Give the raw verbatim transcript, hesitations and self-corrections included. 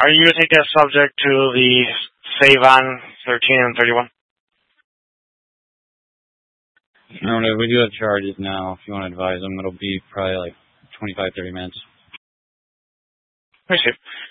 Are you going to take a subject to the save on thirteen and thirty-one? No, no, we do have charges now. If you want to advise them, it'll be probably like twenty-five, thirty minutes. I see.